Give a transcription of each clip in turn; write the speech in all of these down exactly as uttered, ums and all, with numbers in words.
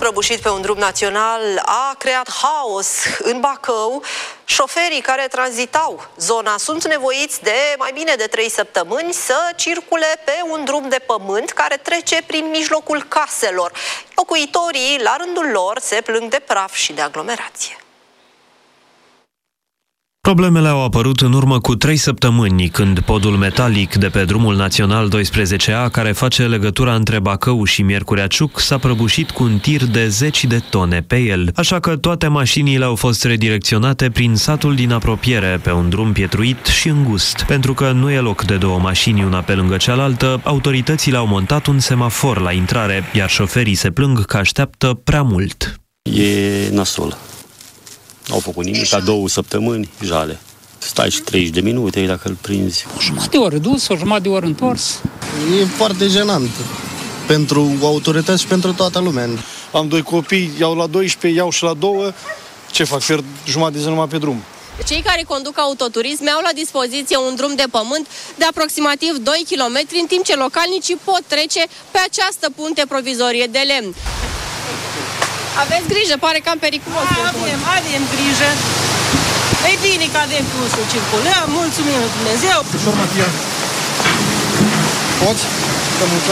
prăbușit pe un drum național a creat haos în Bacău. Șoferii care tranzitau zona sunt nevoiți de mai bine de trei săptămâni să circule pe un drum de pământ care trece prin mijlocul caselor. Locuitorii, la rândul lor, se plâng de praf și de aglomerație. Problemele au apărut în urmă cu trei săptămâni, când podul metalic de pe drumul național doisprezece A, care face legătura între Bacău și Miercurea Ciuc, s-a prăbușit cu un tir de zeci de tone pe el. Așa că toate mașinile au fost redirecționate prin satul din apropiere, pe un drum pietruit și îngust. Pentru că nu e loc de două mașini una pe lângă cealaltă, autoritățile au montat un semafor la intrare, iar șoferii se plâng că așteaptă prea mult. E nasol. Au făcut nimic, ca două săptămâni, jale. Stai și treizeci de minute dacă îl prinzi. O jumătate de oră dus, o jumătate de oră întors. E foarte jenant pentru autorități și pentru toată lumea. Am doi copii, iau la doisprezece, iau și la două. Ce fac? Fer jumătate de zi numai pe drum. Cei care conduc autoturisme au la dispoziție un drum de pământ de aproximativ doi kilometri, în timp ce localnicii pot trece pe această punte provizorie de lemn. Aveți grijă, pare cam periculos. Avem, avem grijă. E bine că avem cum să circulăm, mulțumim lui Dumnezeu. Ușor, Matia. Poți? Să mută.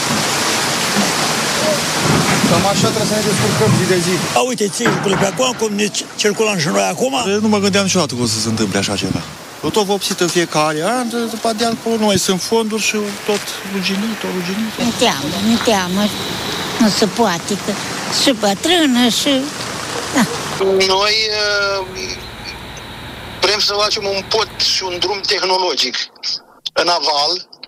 Cam așa trebuie să ne descurcăm zi de zi. A, uite, circulă pe acum, cum ne circulăm și noi acum. Nu mă gândeam niciodată că o să se întâmple așa ceva. Eu tot vopsit în fiecare an, după de acolo nu mai sunt fonduri și tot ruginit, tot ruginit. Nu teamă, nu teamă. Nu se poate, că și bătrână și... Da. Noi uh, vrem să facem un pod și un drum tehnologic în aval.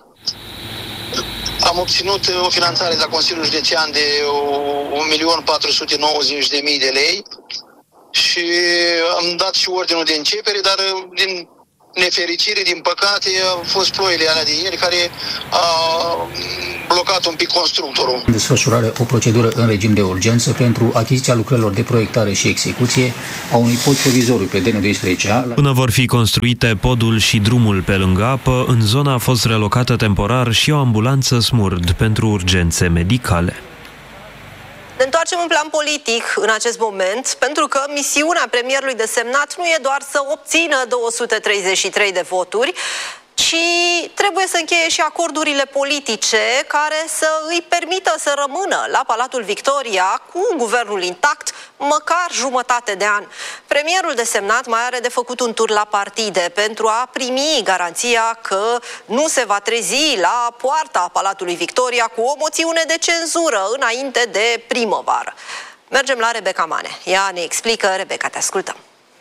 Am obținut o finanțare de la Consiliul Județean de un milion patru sute nouăzeci de mii de lei și am dat și ordinul de începere, dar din nefericire, din păcate, au fost ploile alea de ieri care a blocat un pic constructorul. În desfășurare o procedură în regim de urgență pentru achiziția lucrărilor de proiectare și execuție a unui pod provizoriu pe D N doisprezece A. Până vor fi construite podul și drumul pe lângă apă, în zona a fost relocată temporar și o ambulanță SMURD pentru urgențe medicale. Ne întoarcem în plan politic în acest moment, pentru că misiunea premierului desemnat nu e doar să obțină două sute treizeci și trei de voturi, ci trebuie să încheie și acordurile politice care să îi permită să rămână la Palatul Victoria cu guvernul intact măcar jumătate de an. Premierul desemnat mai are de făcut un tur la partide pentru a primi garanția că nu se va trezi la poarta Palatului Victoria cu o moțiune de cenzură înainte de primăvară. Mergem la Rebecca Mane. Ea ne explică. Rebecca, te ascultăm.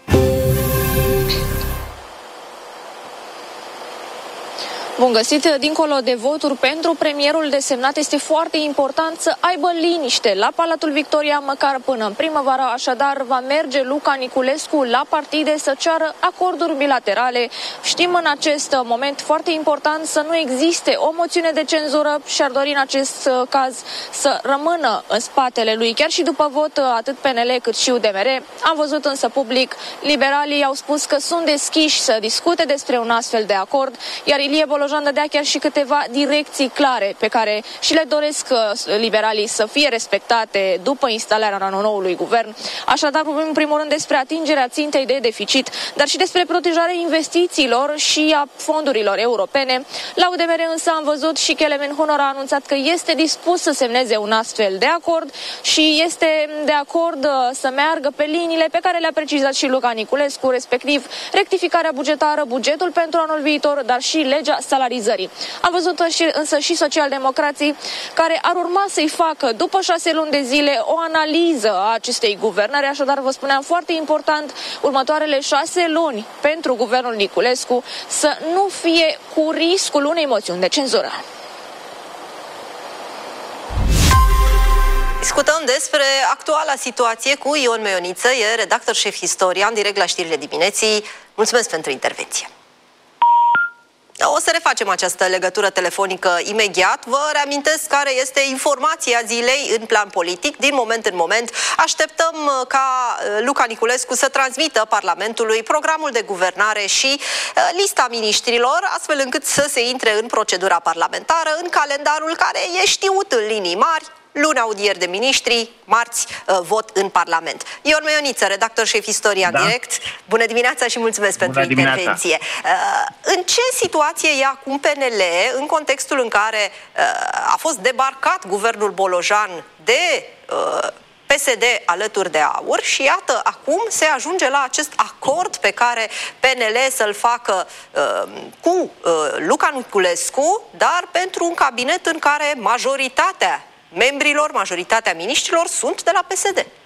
Bun găsit, dincolo de voturi pentru premierul desemnat, este foarte important să aibă liniște la Palatul Victoria măcar până în primăvară, așadar va merge Luca Niculescu la partide să ceară acorduri bilaterale. Știm în acest moment foarte important să nu existe o moțiune de cenzură și ar dori în acest caz să rămână în spatele lui, chiar și după vot atât P N L cât și U D M R. Am văzut însă public, liberalii au spus că sunt deschiși să discute despre un astfel de acord, iar Ilie Bolojan dădea chiar și câteva direcții clare pe care și le doresc liberalii să fie respectate după instalarea noului guvern. Așadar, vorbim în primul rând despre atingerea țintei de deficit, dar și despre protejarea investițiilor și a fondurilor europene. La U D M R însă am văzut și Kelemen Honor a anunțat că este dispus să semneze un astfel de acord și este de acord să meargă pe liniile pe care le-a precizat și Luca Niculescu, respectiv rectificarea bugetară, bugetul pentru anul viitor, dar și legea salarizării. Am văzut însă și socialdemocrații care ar urma să-i facă după șase luni de zile o analiză a acestei guvernări, așadar vă spuneam foarte important următoarele șase luni pentru guvernul Niculescu să nu fie cu riscul unei moțiuni de cenzură. Discutăm despre actuala situație cu Ion Meioniță, e redactor șef istorian, direct la știrile dimineții. Mulțumesc pentru intervenție. O să refacem această legătură telefonică imediat. Vă reamintesc care este informația zilei în plan politic. Din moment în moment așteptăm ca Luca Niculescu să transmită Parlamentului programul de guvernare și lista miniștrilor, astfel încât să se intre în procedura parlamentară, în calendarul care e știut în linii mari. luni audieri de miniștri, marți vot în Parlament. Ion Meioniță, redactor șef Istoria da. Direct. Bună dimineața și mulțumesc Bună pentru dimineața. intervenție. În ce situație e acum P N L în contextul în care a fost debarcat guvernul Bolojan de P S D alături de AUR și iată, acum se ajunge la acest acord pe care P N L să-l facă uh, cu uh, Luca Niculescu, dar pentru un cabinet în care majoritatea membrilor, majoritatea miniștrilor sunt de la P S D.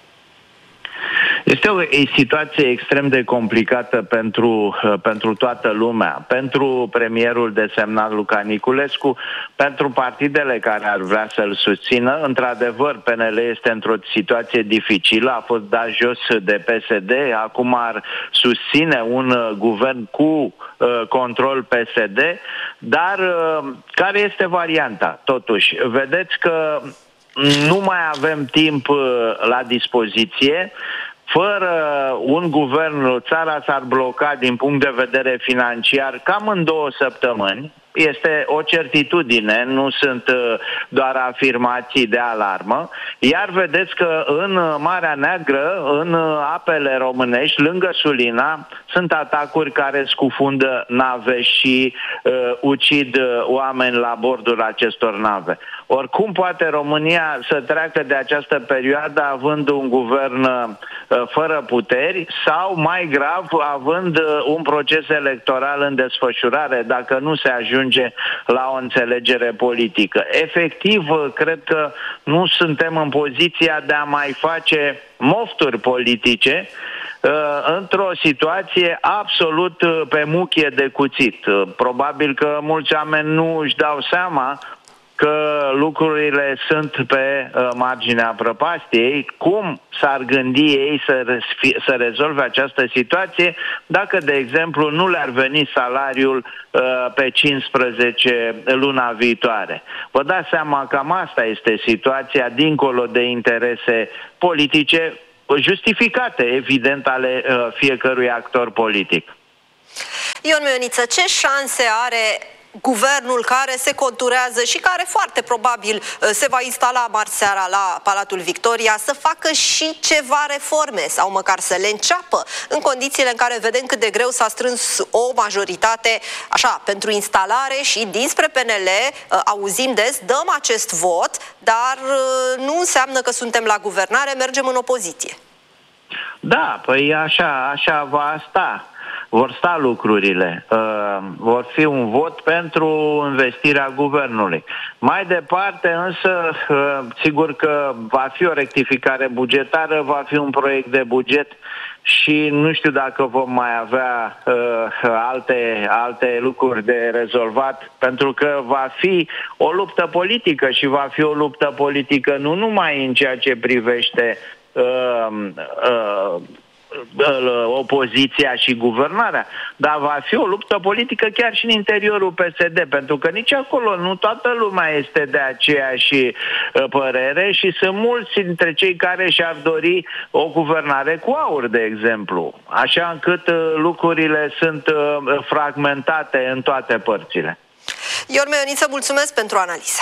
Este o situație extrem de complicată pentru, pentru toată lumea, pentru premierul desemnat Luca Niculescu, pentru partidele care ar vrea să-l susțină. Într-adevăr, P N L este într-o situație dificilă, a fost dat jos de P S D, acum ar susține un guvern cu uh, control P S D, dar uh, care este varianta? Totuși, vedeți că nu mai avem timp uh, la dispoziție. Fără un guvern, țara s-ar bloca din punct de vedere financiar cam în două săptămâni. Este o certitudine, nu sunt doar afirmații de alarmă. Iar vedeți că în Marea Neagră, în apele românești, lângă Sulina, sunt atacuri care scufundă nave și uh, ucid oameni la bordul acestor nave. Oricum poate România să treacă de această perioadă având un guvern uh, fără puteri sau, mai grav, având uh, un proces electoral în desfășurare, dacă nu se ajunge la o înțelegere politică. Efectiv, cred că nu suntem în poziția de a mai face mofturi politice uh, într-o situație absolut uh, pe muchie de cuțit. Uh, probabil că mulți oameni nu își dau seama că lucrurile sunt pe uh, marginea prăpastiei. Cum s-ar gândi ei să, să rezolve această situație dacă, de exemplu, nu le-ar veni salariul uh, pe cincisprezece luna viitoare? Vă dați seama, cam asta este situația, dincolo de interese politice justificate, evident, ale uh, fiecărui actor politic. Ion Meioniță, ce șanse are guvernul care se conturează și care foarte probabil se va instala marți seara la Palatul Victoria să facă și ceva reforme sau măcar să le înceapă, în condițiile în care vedem cât de greu s-a strâns o majoritate așa pentru instalare și dinspre P N L auzim des, dăm acest vot, dar nu înseamnă că suntem la guvernare, mergem în opoziție. Da, păi așa, așa va sta. Vor sta lucrurile. Uh, vor fi un vot pentru investirea guvernului. Mai departe, însă, uh, sigur că va fi o rectificare bugetară, va fi un proiect de buget și nu știu dacă vom mai avea uh, alte, alte lucruri de rezolvat, pentru că va fi o luptă politică și va fi o luptă politică nu numai în ceea ce privește uh, uh, opoziția și guvernarea, dar va fi o luptă politică chiar și în interiorul P S D, pentru că nici acolo nu toată lumea este de aceeași părere și sunt mulți dintre cei care și-ar dori o guvernare cu AUR, de exemplu, așa încât lucrurile sunt fragmentate în toate părțile. Ion Meioniță, mulțumesc pentru analiză.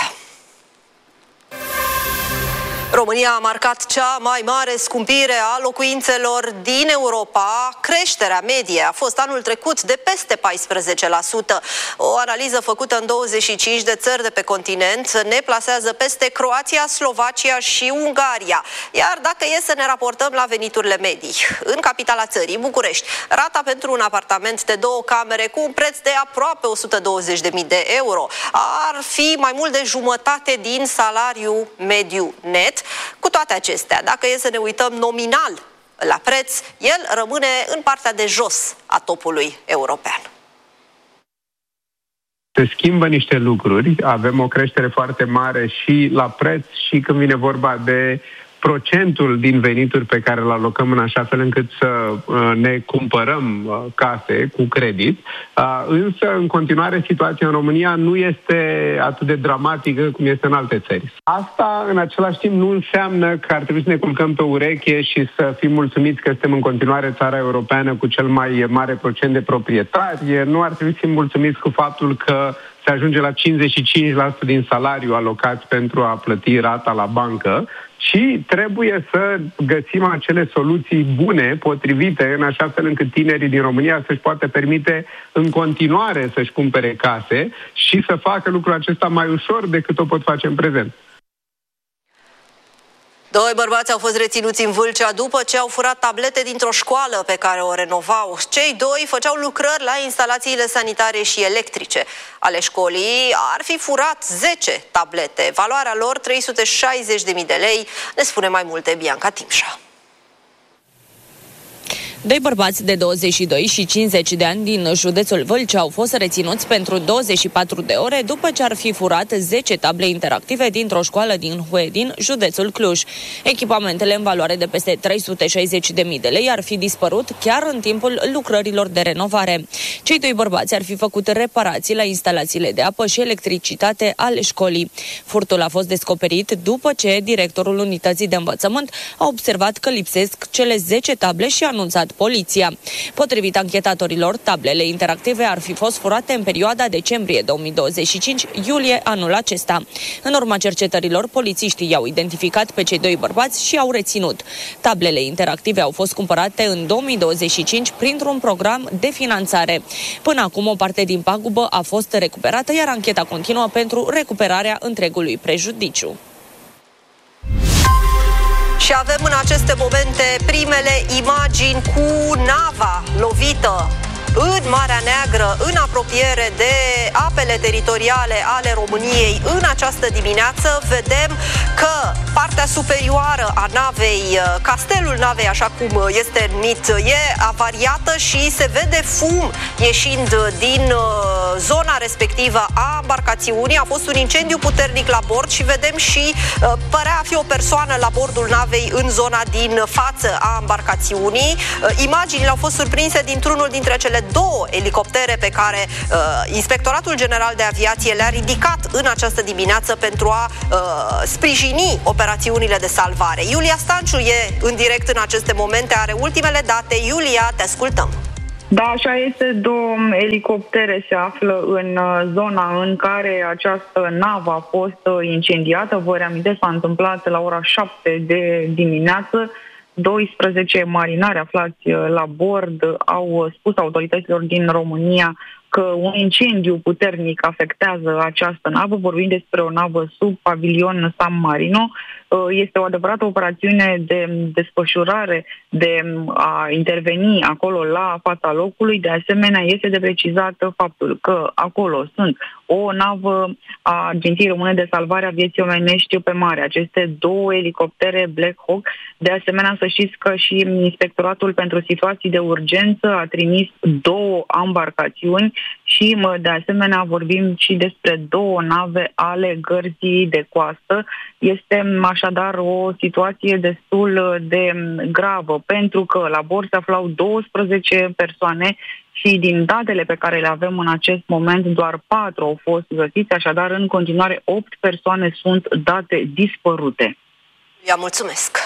România a marcat cea mai mare scumpire a locuințelor din Europa. Creșterea medie a fost anul trecut de peste paisprezece la sută. O analiză făcută în douăzeci și cinci de țări de pe continent ne plasează peste Croația, Slovacia și Ungaria. Iar dacă e să ne raportăm la veniturile medii, în capitala țării, București, rata pentru un apartament de două camere cu un preț de aproape o sută douăzeci de mii de euro ar fi mai mult de jumătate din salariul mediu net. Cu toate acestea, dacă e să ne uităm nominal la preț, el rămâne în partea de jos a topului european. Se schimbă niște lucruri, avem o creștere foarte mare și la preț și când vine vorba de procentul din venituri pe care îl alocăm în așa fel încât să ne cumpărăm case cu credit. Însă, în continuare, situația în România nu este atât de dramatică cum este în alte țări. Asta, în același timp, nu înseamnă că ar trebui să ne culcăm pe ureche și să fim mulțumiți că suntem în continuare țara europeană cu cel mai mare procent de proprietari. Nu ar trebui să fim mulțumiți cu faptul că se ajunge la cincizeci și cinci la sută din salariu alocat pentru a plăti rata la bancă, și trebuie să găsim acele soluții bune, potrivite, în așa fel încât tinerii din România să-și poată permite în continuare să-și cumpere case și să facă lucrul acesta mai ușor decât o pot face în prezent. Doi bărbați au fost reținuți în Vâlcea după ce au furat tablete dintr-o școală pe care o renovau. Cei doi făceau lucrări la instalațiile sanitare și electrice ale școlii. Ar fi furat zece tablete. Valoarea lor trei sute șaizeci de mii de lei. Ne spune mai multe Bianca Timșa. Doi bărbați de douăzeci și doi și cincizeci de ani din județul Vâlcea au fost reținuți pentru douăzeci și patru de ore după ce ar fi furat zece table interactive dintr-o școală din Huedin, județul Cluj. Echipamentele în valoare de peste trei sute șaizeci de mii de lei ar fi dispărut chiar în timpul lucrărilor de renovare. Cei doi bărbați ar fi făcut reparații la instalațiile de apă și electricitate ale școlii. Furtul a fost descoperit după ce directorul unității de învățământ a observat că lipsesc cele zece table și a anunțat poliția. Potrivit anchetatorilor, tablele interactive ar fi fost furate în perioada decembrie două mii douăzeci și cinci-iulie anul acesta. În urma cercetărilor, polițiștii i-au identificat pe cei doi bărbați și au reținut. Tablele interactive au fost cumpărate în două mii douăzeci și cinci printr-un program de finanțare. Până acum, o parte din pagubă a fost recuperată, iar ancheta continuă pentru recuperarea întregului prejudiciu. Și avem în aceste momente primele imagini cu nava lovită în Marea Neagră, în apropiere de apele teritoriale ale României. În această dimineață vedem că partea superioară a navei, castelul navei, așa cum este numit, e avariată și se vede fum ieșind din zona respectivă a embarcațiunii. A fost un incendiu puternic la bord și vedem și părea a fi o persoană la bordul navei în zona din față a embarcațiunii. Imaginile au fost surprinse dintr-unul dintre cele două elicoptere pe care uh, Inspectoratul General de Aviație le-a ridicat în această dimineață pentru a uh, sprijini operațiunile de salvare. Iulia Stanciu e în direct în aceste momente, are ultimele date. Iulia, te ascultăm. Da, așa este. Două elicoptere se află în zona în care această navă a fost incendiată. Vă reamintesc, s-a întâmplat la ora șapte de dimineață. doisprezece marinari aflați la bord au spus autorităților din România că un incendiu puternic afectează această navă. Vorbim despre o navă sub pavilion San Marino. Este o adevărată operațiune de desfășurare, de a interveni acolo la fața locului. De asemenea, este de precizat faptul că acolo sunt o navă a Agenției Române de Salvare a Vieții Omenești pe mare, aceste două elicoptere Black Hawk. De asemenea, să știți că și Inspectoratul pentru Situații de Urgență a trimis două embarcațiuni și, de asemenea, vorbim și despre două nave ale Gărzii de Coastă. Este așadar o situație destul de gravă, pentru că la bord se aflau douăsprezece persoane și din datele pe care le avem în acest moment, doar patru au fost găsiți, așadar în continuare opt persoane sunt date dispărute. Eu mulțumesc!